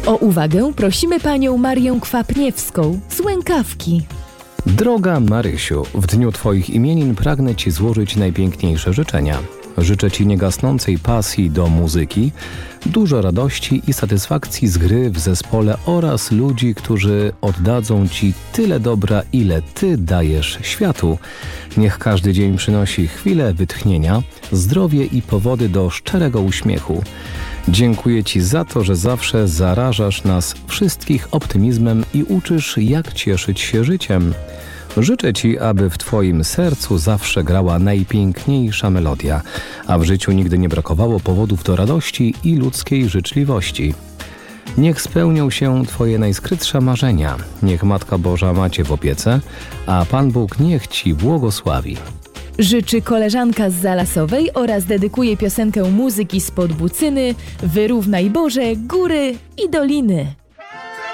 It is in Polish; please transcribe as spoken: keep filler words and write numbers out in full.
O uwagę prosimy panią Marię Kwapniewską z Łękawki. Droga Marysiu, w dniu Twoich imienin pragnę Ci złożyć najpiękniejsze życzenia. Życzę Ci niegasnącej pasji do muzyki, dużo radości i satysfakcji z gry w zespole oraz ludzi, którzy oddadzą Ci tyle dobra, ile Ty dajesz światu. Niech każdy dzień przynosi chwilę wytchnienia, zdrowie i powody do szczerego uśmiechu. Dziękuję Ci za to, że zawsze zarażasz nas wszystkich optymizmem i uczysz, jak cieszyć się życiem. Życzę Ci, aby w Twoim sercu zawsze grała najpiękniejsza melodia, a w życiu nigdy nie brakowało powodów do radości i ludzkiej życzliwości. Niech spełnią się Twoje najskrytsze marzenia, niech Matka Boża ma Cię w opiece, a Pan Bóg niech Ci błogosławi. Życzy koleżanka z Zalasowej oraz dedykuje piosenkę muzyki spod Bucyny: Wyrównaj Boże góry i doliny.